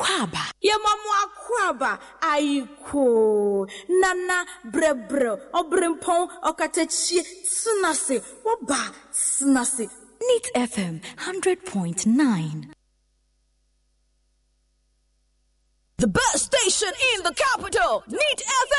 akwaba. Ye mamu akwaba ayiko. Nana brebre obrimpon okatechi snase woba snase. Neat FM 100.9. The best station in the capital, Neat FM.